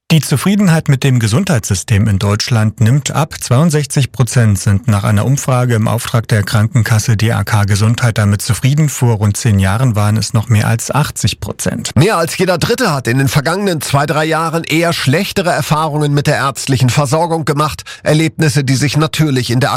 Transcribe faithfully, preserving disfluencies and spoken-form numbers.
Die Zufriedenheit mit dem Gesundheitssystem in Deutschland nimmt ab. zweiundsechzig Prozent sind nach einer Umfrage im Auftrag der Krankenkasse D A K Gesundheit damit zufrieden. Vor rund zehn Jahren waren es noch mehr als achtzig Prozent. Mehr als jeder Dritte hat in den vergangenen zwei, drei Jahren eher schlechtere Erfahrungen mit der ärztlichen Versorgung gemacht. Erlebnisse, die sich natürlich in der